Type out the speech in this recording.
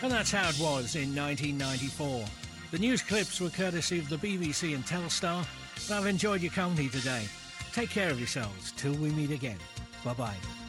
And that's how it was in 1994. The news clips were courtesy of the BBC and Telstar. But I've enjoyed your company today. Take care of yourselves till we meet again. Bye-bye.